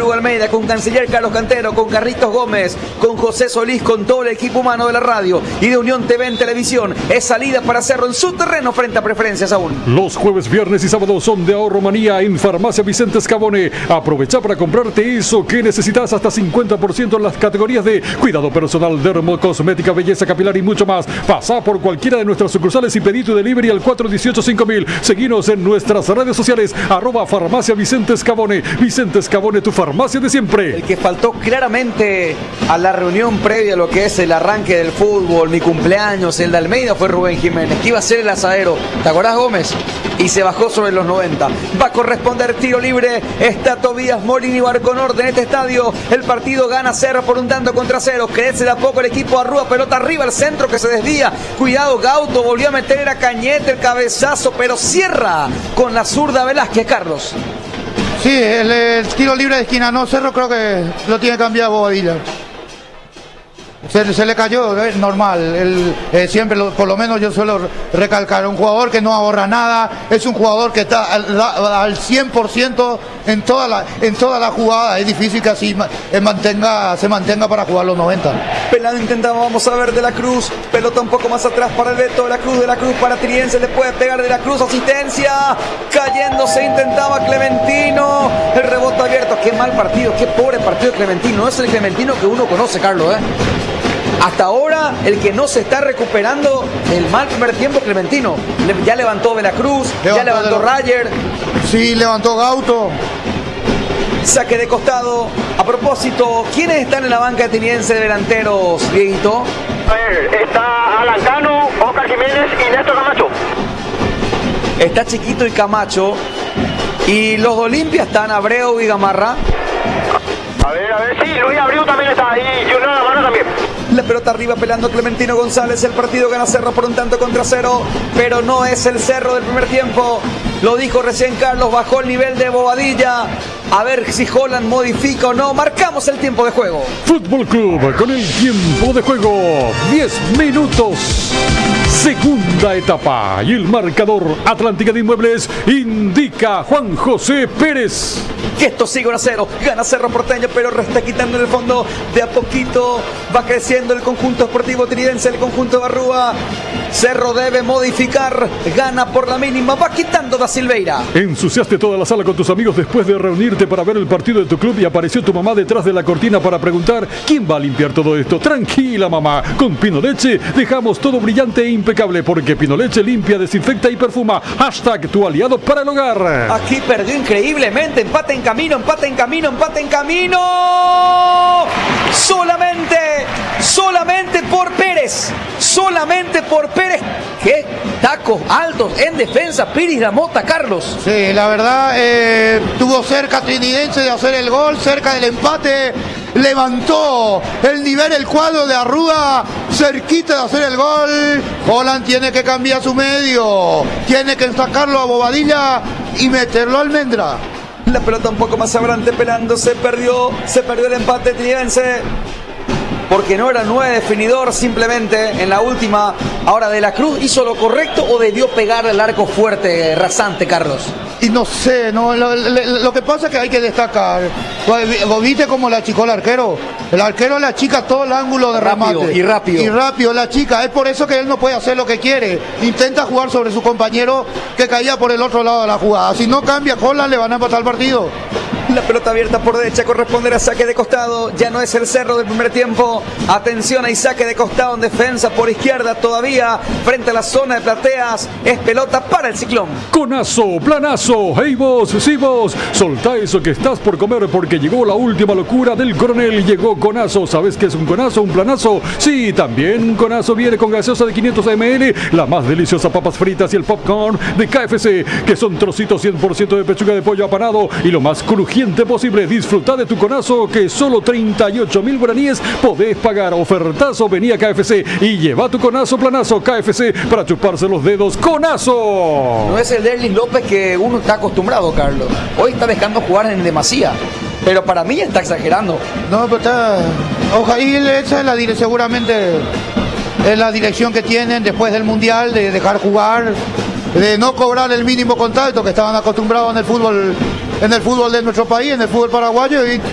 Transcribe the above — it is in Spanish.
Hugo Almeida, con Canciller Carlos Cantero, con Carlitos Gómez, con José Solís, con todo el equipo humano de la radio y de Unión TV en televisión. Es salida para Cerro en su terreno frente a Preferencias aún. Los jueves, viernes y sábados son de Ahorro Manía en Farmacia Vicente Scabone. Aprovecha para comprarte eso que necesitas, hasta 50% en las categorías de cuidado personal, dermocosmética, belleza capilar y mucho más. Pasa por cualquiera de nuestras sucursales y pedí tu delivery al 418-5000. Seguinos en nuestras redes sociales, @Farmacia Vicente Scabone. Vicente Scabone, tu farmacia de siempre. El que faltó claramente a la reunión previa a lo que es el arranque del fútbol, mi cumpleaños, el de Almeida, fue Rubén Jiménez, que iba a ser el asadero. ¿Te acordás, Gómez? Y se bajó sobre los 90. Va a corresponder tiro libre. Está Tobías Morini Barconorte en este estadio. El partido gana Cerro por un tanto contra cero. Crece de a poco el equipo Arrúa. Pelota arriba al centro que se desvía. Cuidado, Gauto volvió a meter a Cañete el cabezazo, pero cierra con la zurda Velázquez, Carlos. Sí, el tiro libre de esquina, no, Cerro creo que lo tiene cambiado Bobadilla. Se le cayó, es normal. Siempre, por lo menos yo suelo recalcar, un jugador que no ahorra nada, es un jugador que está al 100% en toda la jugada. Es difícil que así se mantenga para jugar los 90. Pelado intentaba, vamos a ver, De la Cruz, pelota un poco más atrás para el Beto, De la Cruz para Triense, le puede pegar De la Cruz, asistencia, cayéndose, intentaba Clementino, el rebote abierto. Qué mal partido, qué pobre partido de Clementino. No es el Clementino que uno conoce, Carlos, Hasta ahora, el que no se está recuperando del mal primer tiempo, Clementino. Ya levantó De la Cruz, ya levantó Rayer. Sí, levantó Gauto. Saque de costado. A propósito, ¿quiénes están en la banca ateniense de delanteros, Dieguito? A ver, está Alan Cano, Oscar Jiménez y Néstor Camacho. Está Chiquito y Camacho. Y los de Olimpia están Abreu y Gamarra. A ver, sí, Luis Abreu también está ahí, y Junior Gamarra también. La pelota arriba pelando Clementino González. El partido gana Cerro por un tanto contra cero, pero no es el Cerro del primer tiempo. Lo dijo recién Carlos, bajó el nivel de Bobadilla. A ver si Holland modifica o no. Marcamos el tiempo de juego. Fútbol Club con el tiempo de juego. 10 minutos. Segunda etapa. Y el marcador Atlántica de Inmuebles indica Juan José Pérez. Que esto sigue 1-0. Gana Cerro Porteño, pero está quitando en el fondo. De a poquito va creciendo el conjunto esportivo tridense, el conjunto de Arrúa. Cerro debe modificar. Gana por la mínima. Va quitando Da Silveira. Ensuciaste toda la sala con tus amigos después de reunirte para ver el partido de tu club y apareció tu mamá detrás de la cortina para preguntar ¿quién va a limpiar todo esto? Tranquila, mamá. Con Pinoleche dejamos todo brillante e impecable porque Pinoleche limpia, desinfecta y perfuma. Hashtag tu aliado para el hogar. Aquí perdió increíblemente. Empate en camino, empate en camino, empate en camino. Solamente por Pérez. Solamente por Pérez. Qué tacos altos en defensa Piris La Mota, Carlos. Sí, la verdad, tuvo cerca Trinidense de hacer el gol, cerca del empate. Levantó el nivel, el cuadro de Arrúa, cerquita de hacer el gol. Holland tiene que cambiar su medio, tiene que sacarlo a Bobadilla y meterlo a Almendra. La pelota un poco más adelante pelando, se perdió el empate tridense. Porque no era 9 definidor, simplemente en la última. Ahora, ¿De la Cruz hizo lo correcto o debió pegar el arco fuerte, rasante, Carlos? Y no sé, lo que pasa es que hay que destacar. ¿Viste cómo la achicó el arquero? El arquero la achica todo el ángulo de remate. Y rápido la chica. Es por eso que él no puede hacer lo que quiere. Intenta jugar sobre su compañero que caía por el otro lado de la jugada. Si no cambia Holland, le van a empatar el partido. La pelota abierta por derecha corresponderá a saque de costado. Ya no es el Cerro del primer tiempo. Atención, hay saque de costado en defensa por izquierda todavía. Frente a la zona de plateas. Es pelota para el Ciclón. Conazo, planazo. Hey vos, sí vos. Soltá eso que estás por comer porque llegó la última locura del coronel. Llegó Conazo. ¿Sabes qué es un conazo? ¿Un planazo? Sí, también un conazo viene con gaseosa de 500 ml. La más deliciosa papas fritas y el popcorn de KFC. Que son trocitos 100% de pechuga de pollo apanado. Y lo más crujiente posible. Disfruta de tu conazo que solo 38.000 guaraníes podés pagar. Ofertazo, vení a KFC y lleva tu conazo planazo KFC para chuparse los dedos. ¡Conazo! No es el Derlis López que uno está acostumbrado, Carlos. Hoy está dejando jugar en demasía. Pero para mí está exagerando. No, pero está... Ojalá, y esa es la dirección, seguramente es la dirección que tienen después del Mundial, de dejar jugar, de no cobrar el mínimo contacto que estaban acostumbrados en el fútbol de nuestro país, en el fútbol paraguayo. Y